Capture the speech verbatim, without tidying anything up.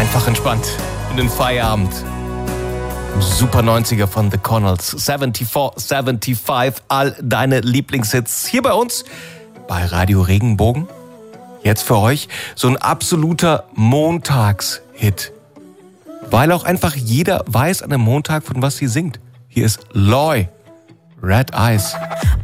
Einfach entspannt in den Feierabend. Super neunziger von The Connells. vierundsiebzig, fünfundsiebzig, all deine Lieblingshits hier bei uns bei Radio Regenbogen. Jetzt für euch so ein absoluter Montagshit. Weil auch einfach jeder weiß an einem Montag, von was sie singt. Hier ist Loy, Red Eyes.